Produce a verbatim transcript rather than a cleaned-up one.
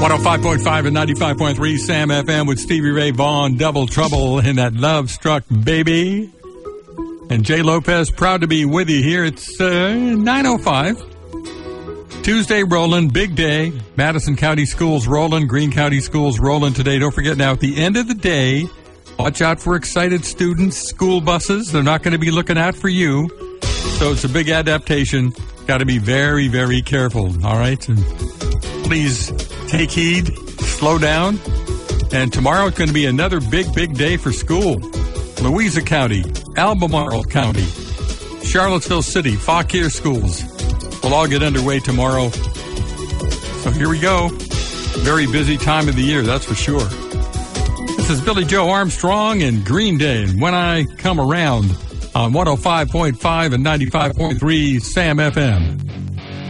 one oh five point five and ninety-five point three Sam F M with Stevie Ray Vaughan, Double Trouble in that Love Struck Baby. And Jay Lopez, proud to be with you here. It's uh, nine oh five. Tuesday rolling, big day. Madison County schools rolling, Greene County schools rolling today. Don't forget now, at the end of the day, watch out for excited students, school buses. They're not going to be looking out for you. So it's a big adaptation. Got to be very, very careful, all right? And please take heed, slow down. And tomorrow it's going to be another big, big day for school. Louisa County, Albemarle County, Charlottesville City, Fauquier schools will all get underway tomorrow. So here we go. Very busy time of the year, that's for sure. This is Billy Joe Armstrong and Green Day. And when I come around on one oh five point five and ninety-five point three Sam F M.